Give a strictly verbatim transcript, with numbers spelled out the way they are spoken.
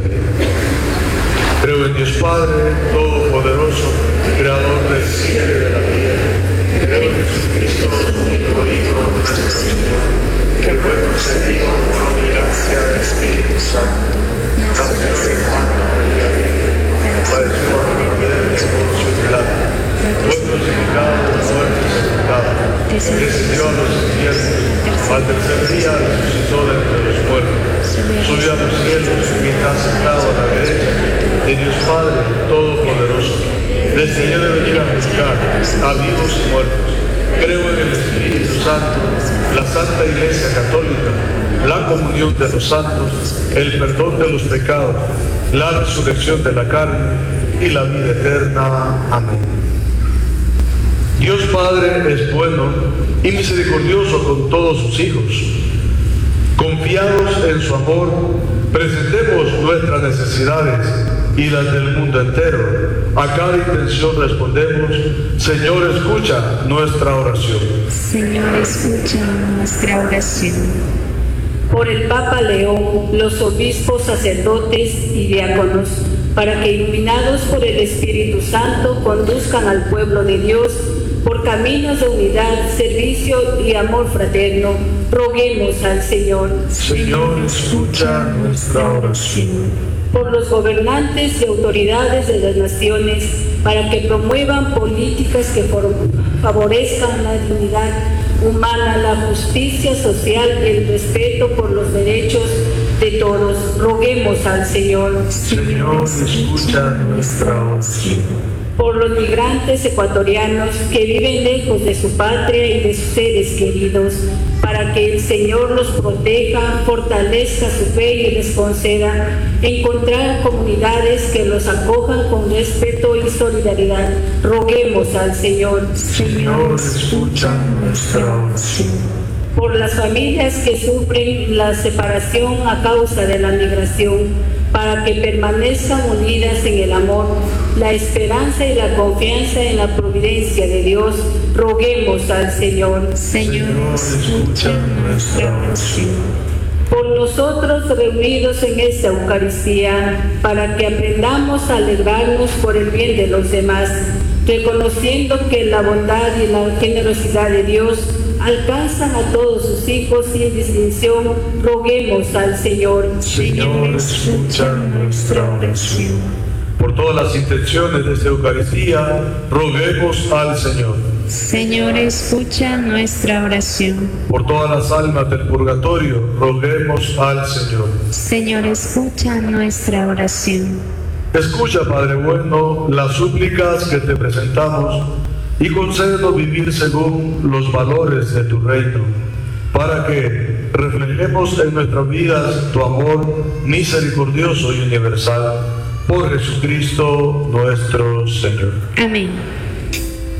alegría. Creo en Dios Padre, Todopoderoso, Creador del cielo y de la tierra. Creo en Jesucristo, su único Hijo, nuestro Señor, que fue concebido por la gracia del Espíritu Santo, nació de Juan María, padeció bajo el poder de Poncio Pilato, fue crucificado, muerto y sepultado, descendió a los infiernos, al tercer día resucitó de entre los muertos, subió a los cielos y está sentado a la derecha de Dios Padre Todopoderoso. Desde de venir a buscar a vivos y muertos. Creo en el Espíritu Santo, la Santa Iglesia Católica, la comunión de los santos, el perdón de los pecados, la resurrección de la carne y la vida eterna. Amén. Dios Padre es bueno y misericordioso con todos sus hijos. Confiados en su amor, presentemos nuestras necesidades y las del mundo entero. A cada intención respondemos: Señor, escucha nuestra oración. Señor, escucha nuestra oración. Por el Papa León, los obispos, sacerdotes y diáconos, para que, iluminados por el Espíritu Santo, conduzcan al pueblo de Dios por caminos de unidad, servicio y amor fraterno, roguemos al Señor. Señor, escucha nuestra oración. Por los gobernantes y autoridades de las naciones, para que promuevan políticas que favorezcan la dignidad humana, la justicia social y el respeto por los derechos de todos, roguemos al Señor. Señor, escucha nuestra oración. Por los migrantes ecuatorianos que viven lejos de su patria y de sus seres queridos, para que el Señor los proteja, fortalezca su fe y les conceda encontrar comunidades que los acojan con respeto y solidaridad. Roguemos al Señor. Señor, escucha nuestra oración. Por las familias que sufren la separación a causa de la migración, para que permanezcan unidas en el amor, la esperanza y la confianza en la providencia de Dios, roguemos al Señor. Señor, escucha nuestra oración. Por nosotros reunidos en esta Eucaristía, para que aprendamos a alegrarnos por el bien de los demás, reconociendo que la bondad y la generosidad de Dios alcanzan a todos sus hijos sin distinción, roguemos al Señor. Señor, escucha nuestra oración. Por todas las intenciones de esta Eucaristía, roguemos al Señor. Señor, escucha nuestra oración. Por todas las almas del purgatorio, roguemos al Señor. Señor, escucha nuestra oración. Escucha, Padre bueno, las súplicas que te presentamos y concédenos vivir según los valores de tu reino, para que reflejemos en nuestras vidas tu amor misericordioso y universal. Por Jesucristo nuestro Señor. Amén.